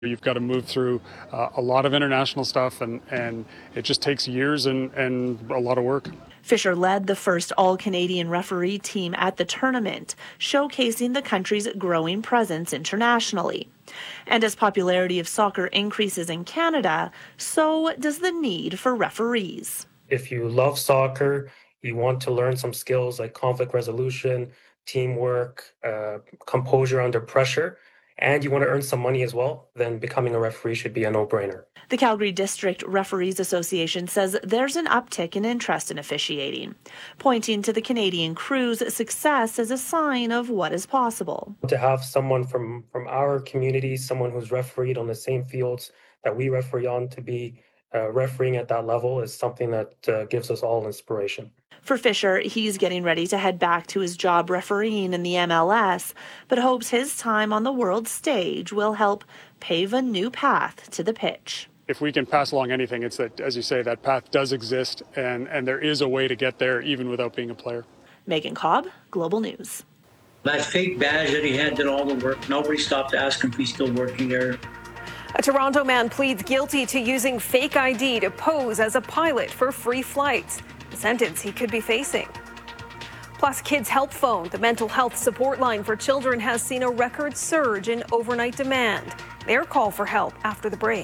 You've got to move through a lot of international stuff, and it just takes years and a lot of work. Fisher led the first all-Canadian referee team at the tournament, showcasing the country's growing presence internationally. And as popularity of soccer increases in Canada, so does the need for referees. If you love soccer, you want to learn some skills like conflict resolution, teamwork, composure under pressure, and you want to earn some money as well, then becoming a referee should be a no-brainer. The Calgary District Referees Association says there's an uptick in interest in officiating, pointing to the Canadian crew's success as a sign of what is possible. To have someone from our community, someone who's refereed on the same fields that we referee on, to be refereeing at that level is something that gives us all inspiration. For Fisher, he's getting ready to head back to his job refereeing in the MLS, but hopes his time on the world stage will help pave a new path to the pitch. If we can pass along anything, it's that, as you say, that path does exist, and there is a way to get there even without being a player. Megan Cobb, Global News. That fake badge that he had did all the work. Nobody stopped to ask him if he's still working there. A Toronto man pleads guilty to using fake ID to pose as a pilot for free flights. The sentence he could be facing. Plus, Kids Help Phone, the mental health support line for children, has seen a record surge in overnight demand. Their call for help after the break.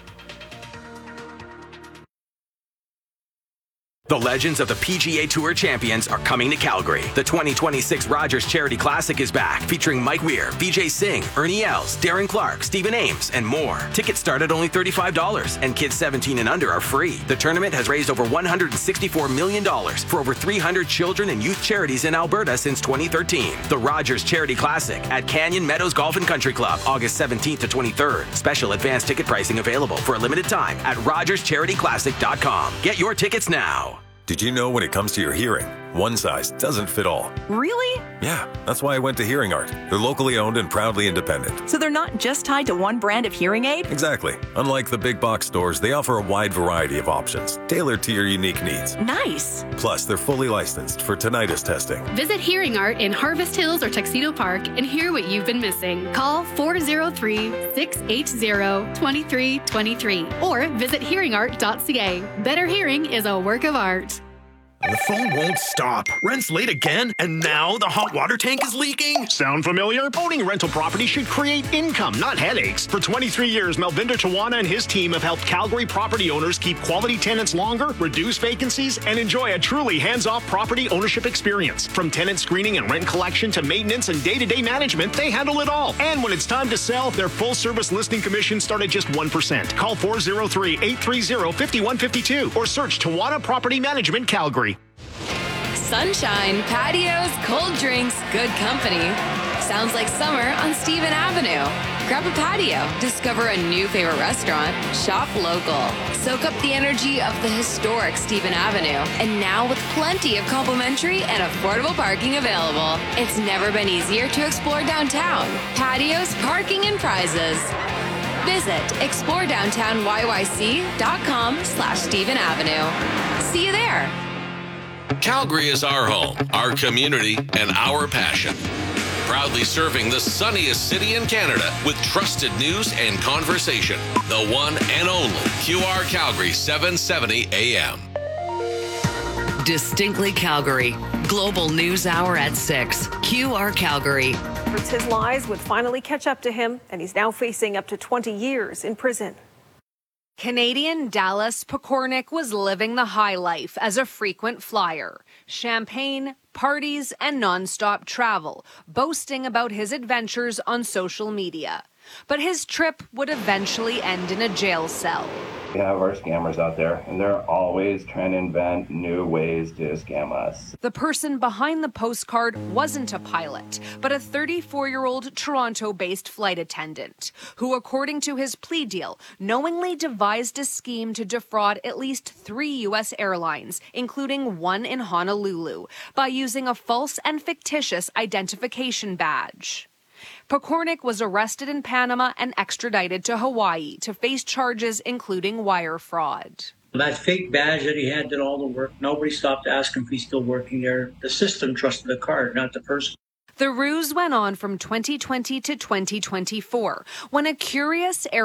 The legends of the PGA Tour champions are coming to Calgary. The 2026 Rogers Charity Classic is back, featuring Mike Weir, Vijay Singh, Ernie Els, Darren Clark, Stephen Ames, and more. Tickets start at only $35, and kids 17 and under are free. The tournament has raised over $164 million for over 300 children and youth charities in Alberta since 2013. The Rogers Charity Classic at Canyon Meadows Golf and Country Club, August 17th to 23rd. Special advance ticket pricing available for a limited time at rogerscharityclassic.com. Get your tickets now. Did you know when it comes to your hearing, one size doesn't fit all? Really? Yeah, that's why I went to Hearing Art. They're locally owned and proudly independent. So they're not just tied to one brand of hearing aid? Exactly. Unlike the big box stores, they offer a wide variety of options, tailored to your unique needs. Nice. Plus, they're fully licensed for tinnitus testing. Visit Hearing Art in Harvest Hills or Tuxedo Park and hear what you've been missing. Call 403-680-2323 or visit hearingart.ca. Better hearing is a work of art. The phone won't stop. Rent's late again, and now the hot water tank is leaking. Sound familiar? Owning rental property should create income, not headaches. For 23 years, Melvinder Tawana and his team have helped Calgary property owners keep quality tenants longer, reduce vacancies, and enjoy a truly hands-off property ownership experience. From tenant screening and rent collection to maintenance and day-to-day management, they handle it all. And when it's time to sell, their full-service listing commission start at just 1%. Call 403-830-5152 or search Tawana Property Management Calgary. Sunshine, patios, cold drinks, good company. Sounds like summer on Stephen Avenue. Grab a patio, discover a new favorite restaurant, shop local. Soak up the energy of the historic Stephen Avenue. And now with plenty of complimentary and affordable parking available. It's never been easier to explore downtown. Patios, parking, and prizes. Visit exploredowntownyyc.com/Stephen Avenue. See you there. Calgary is our home, our community, and our passion. Proudly serving the sunniest city in Canada with trusted news and conversation. The one and only QR Calgary 770 AM. Distinctly Calgary. Global News Hour at 6. QR Calgary. His lies would finally catch up to him, and he's now facing up to 20 years in prison. Canadian Dallas Pokornik was living the high life as a frequent flyer. Champagne, parties, and nonstop travel, boasting about his adventures on social media. But his trip would eventually end in a jail cell. We have our scammers out there, and they're always trying to invent new ways to scam us. The person behind the postcard wasn't a pilot, but a 34-year-old Toronto-based flight attendant, who, according to his plea deal, knowingly devised a scheme to defraud at least 3 U.S. airlines, including one in Honolulu, by using a false and fictitious identification badge. Pokornik was arrested in Panama and extradited to Hawaii to face charges including wire fraud. That fake badge that he had did all the work. Nobody stopped to ask him if he's still working there. The system trusted the card, not the person. The ruse went on from 2020 to 2024 when a curious